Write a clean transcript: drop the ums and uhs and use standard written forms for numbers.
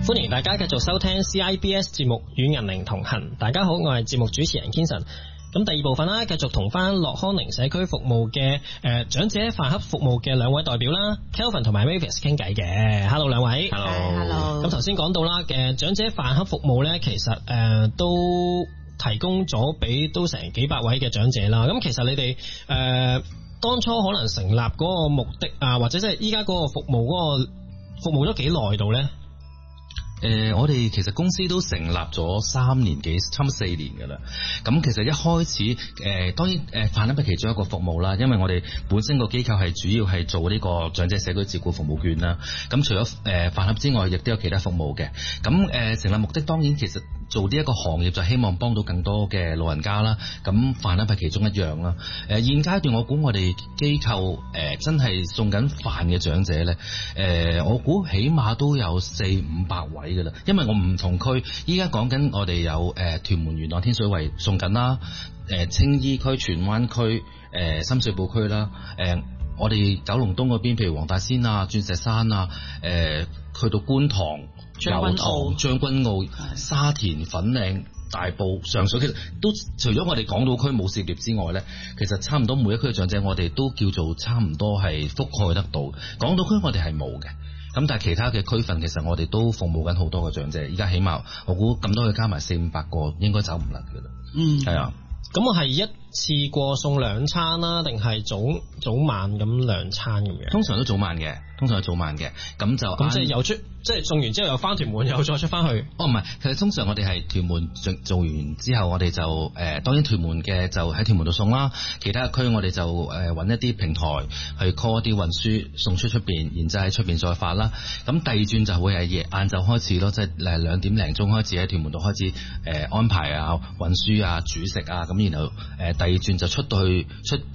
歡迎大家繼續收聽 CIBS 節目與銀齡同行。大家好，我係節目主持人 Kinson。咁第二部分啦，繼續同翻樂康寧社區服務嘅長者飯盒服務嘅兩位代表啦 Kelvin 同埋 Mavis 傾偈嘅。Hello 兩位。 Hello。 咁頭先講到啦嘅長者飯盒服務呢，其實都提供咗俾都成幾百位嘅長者啦。咁其實你哋當初可能成立嗰個目的啊，或者即係依家嗰個服務嗰個服務咗幾耐度呢？ 我哋其實公司都成立咗3年幾，差唔多4年噶啦。咁其實一開始當然飯盒係其中一個服務啦，因為我哋本身個機構係主要係做呢個長者社區照顧服務券啦。咁除咗飯盒之外，亦都有其他服務嘅。咁成立目的當然其實做呢一個行業就希望幫到更多嘅老人家啦。咁飯盒係其中一樣啦。現階段我估我哋機構真係送緊飯嘅長者咧，我估起碼都有400-500位。因為我唔同區，依家講緊我哋有屯門、元朗、天水圍送緊啦，青衣區、荃灣區、深水埗區啦，我哋九龍東嗰邊，譬如黃大仙啊、鑽石山啊，去到觀塘、油塘、將軍澳、沙田、粉嶺、大埔、上水，其實都除咗我哋港島區冇涉獵之外呢，其實差唔多每一區嘅長者我哋都叫做差唔多係覆蓋得到。港島區我哋係冇嘅。咁但係其他嘅區份，其實我哋都服務緊好多嘅長者。而家起碼我估咁多佢加埋400-500個，應該走唔甩㗎啦。係啊。咁我係一次過送2餐啦，定係早晚咁2餐咁樣？通常都早晚嘅，咁就即係又出，即係送完之後又翻屯門，又再出翻去。唔係，其實通常我哋係屯門做完之後，我哋就當然屯門嘅就喺屯門度送啦。其他區我哋就揾一啲平台去 call 一啲運輸送出邊，然之後喺出邊再發啦。咁第二轉就會係晏晝開始咯，即係2點零鐘開始喺屯門度開始安排啊、運輸啊、煮食啊咁。然後第二轉就出到去